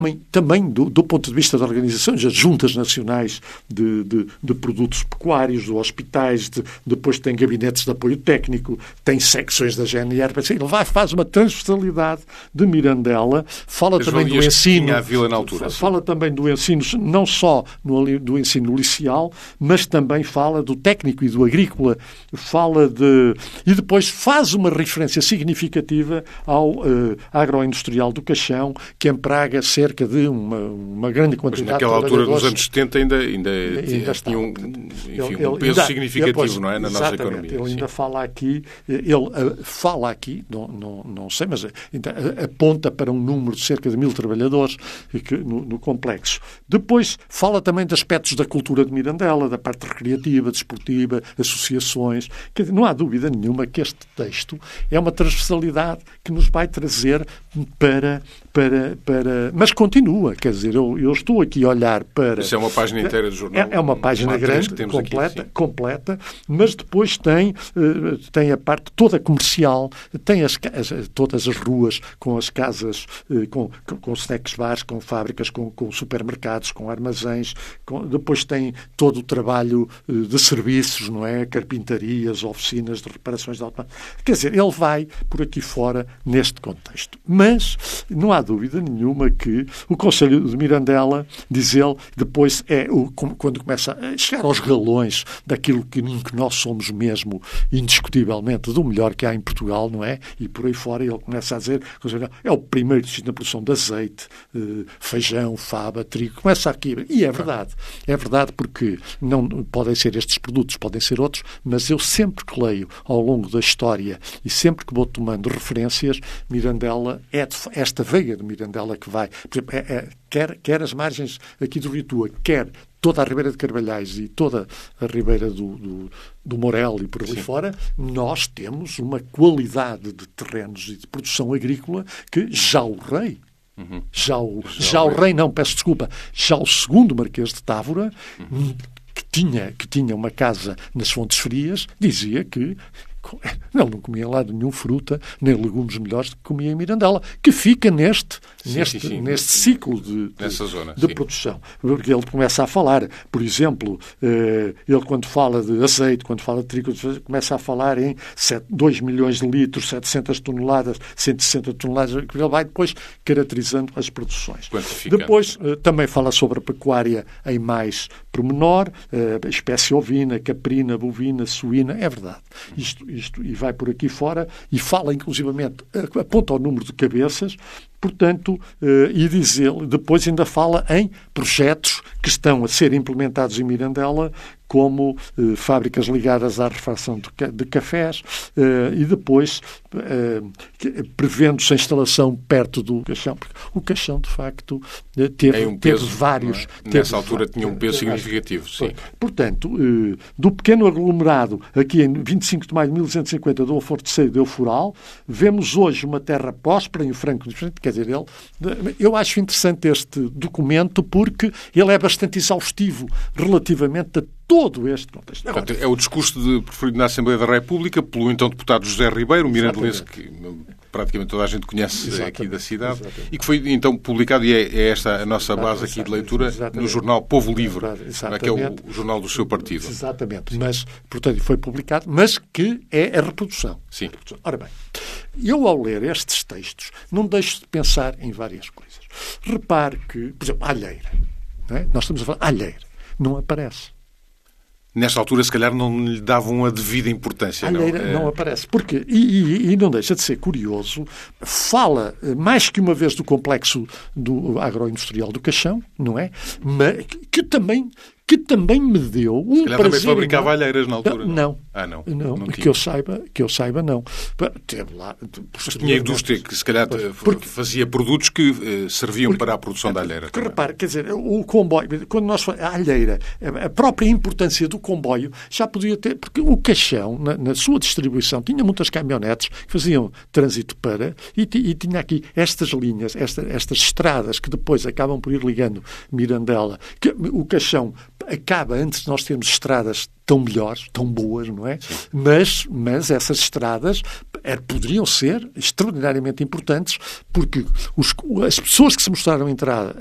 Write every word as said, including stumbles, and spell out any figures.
Também, também do, do ponto de vista das organizações, as juntas nacionais de, de, de produtos pecuários, de hospitais, de, depois tem gabinetes de apoio técnico, tem secções da G N R, ele vai, faz uma transversalidade de Mirandela, fala As também do valias que ensino, tinha a vila na altura, fala sim. também do ensino, não só no, do ensino liceal, mas também fala do técnico e do agrícola, fala de... e depois faz uma referência significativa ao uh, agroindustrial do Caixão, que empraga cerca de uma, uma grande quantidade Mas naquela de altura, nos anos setenta, ainda, ainda, ainda tinha um, enfim, ele, um peso ainda, significativo, depois, não é, na nossa economia. Ele sim. ainda fala aqui, ele uh, fala aqui, não, não, não sei, mas ainda aponta para um número de cerca de mil trabalhadores que, no, no complexo. Depois fala também de aspectos da cultura de Mirandela, da parte recreativa, desportiva, associações. Quer dizer, não há dúvida nenhuma que este texto é uma transversalidade que nos vai trazer para... para, para mas continua, quer dizer, eu, eu estou aqui a olhar para... Isso é uma página inteira do jornal. É, é uma página grande, completa, aqui, completa, mas depois tem, tem a parte toda comercial, tem as, as, todas as ruas com as casas, com, com snacks bars, com fábricas, com, com supermercados, com armazéns, com, depois tem todo o trabalho de serviços, não é? Carpintarias, oficinas de reparações de automóveis. Quer dizer, ele vai por aqui fora neste contexto. Mas não há dúvida nenhuma que o Conselho de Mirandela, diz ele, depois é o, quando começa a chegar aos galões daquilo que, que nós somos mesmo, indiscutivelmente, do melhor que há em Portugal, não é? E por aí fora ele começa a dizer, é o primeiro distrito na produção de azeite, feijão, fava, trigo, começa aqui. E é verdade. É verdade porque não podem ser estes produtos, podem ser outros, mas eu sempre que leio ao longo da história e sempre que vou tomando referências, Mirandela é de, esta veia de Mirandela que vai. Por exemplo, é, é, quer, quer as margens aqui do Rio Tua, quer toda a Ribeira de Carvalhais e toda a Ribeira do, do, do Morel e por ali Sim. fora, nós temos uma qualidade de terrenos e de produção agrícola que já o rei, uhum. já, o, já, já o rei. rei, não, peço desculpa, já o segundo Marquês de Távora, uhum. que, tinha, que tinha uma casa nas Fontes Frias, dizia que Ele não comia lá nenhum fruta, nem legumes melhores do que comia em Mirandela, que fica neste, sim, neste, sim, sim. neste ciclo de, de, Nessa zona, de produção. Porque ele começa a falar, por exemplo, eh, ele quando fala de azeite, quando fala de trigo, começa a falar em dois milhões de litros, setecentas toneladas, cento e sessenta toneladas, ele vai depois caracterizando as produções. Depois eh, também fala sobre a pecuária em mais pormenor, eh, espécie ovina, caprina, bovina, suína, é verdade. Isto Isto, e vai por aqui fora e fala, inclusivamente, aponta ao número de cabeças, portanto, eh, e diz ele, depois ainda fala em projetos que estão a ser implementados em Mirandela, como eh, fábricas ligadas à refação de, de cafés, eh, e depois eh, prevendo-se a instalação perto do Caixão. Porque o Caixão, de facto, eh, teve, um peso, teve vários... É? Teve, Nessa altura tinha um peso significativo, sim. Portanto, eh, do pequeno aglomerado, aqui em vinte e cinco de maio de mil duzentos e cinquenta, do Alforteiro de Euforal, vemos hoje uma terra próspera em o Franco diferente. Quer dizer, ele, eu acho interessante este documento porque ele é bastante exaustivo relativamente a todo este contexto. Agora, portanto, é o discurso de, preferido na Assembleia da República pelo então deputado José Ribeiro, um mirandelense que praticamente toda a gente conhece exatamente, aqui da cidade, exatamente. E que foi então publicado, e é, é esta a nossa base aqui de leitura, exatamente. No jornal Povo Livre, que é o, o jornal do seu partido. Exatamente, mas, portanto, foi publicado, mas que é a reprodução. Sim. Ora bem, eu ao ler estes textos não deixo de pensar em várias coisas. Repare que, por exemplo, a alheira, não é? Nós estamos a falar, a alheira, não aparece. Nesta altura, se calhar, não lhe davam a devida importância. A alheira não, é... não aparece. Porque, e, e, e não deixa de ser curioso, fala mais que uma vez do complexo do agroindustrial do Caixão, não é? Mas que também... que também me deu um se calhar prazer... também fabricava alheiras na altura, não? Não. Ah, não? Não, não que, eu saiba, que eu saiba, não. Teve lá... Mas tinha indústria que, se calhar, porque, fazia produtos que uh, serviam porque, para a produção da alheira. Porque, repare, quer dizer, o comboio... Quando nós a alheira, a própria importância do comboio já podia ter... Porque o Caixão, na, na sua distribuição, tinha muitas caminhonetes que faziam trânsito para... E, e tinha aqui estas linhas, esta, estas estradas que depois acabam por ir ligando Mirandela. Que, o Caixão... acaba antes de nós termos estradas tão melhores, tão boas, não é? Mas, mas essas estradas é, poderiam ser extraordinariamente importantes, porque os, as pessoas que se mostraram entrar